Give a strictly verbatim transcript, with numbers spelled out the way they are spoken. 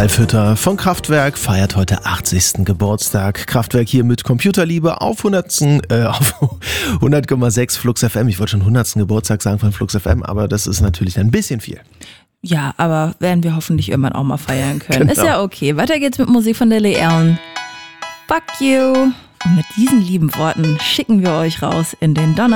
Ralf Hütter von Kraftwerk feiert heute achtzigsten Geburtstag. Kraftwerk hier mit Computerliebe auf hundertsten Äh, auf hundert Komma sechs Flux F M. Ich wollte schon hundertsten Geburtstag sagen von Flux F M, aber das ist natürlich ein bisschen viel. Ja, aber werden wir hoffentlich irgendwann auch mal feiern können. Genau. Ist ja okay. Weiter geht's mit Musik von Lily Allen. Fuck you. Und mit diesen lieben Worten schicken wir euch raus in den Donner.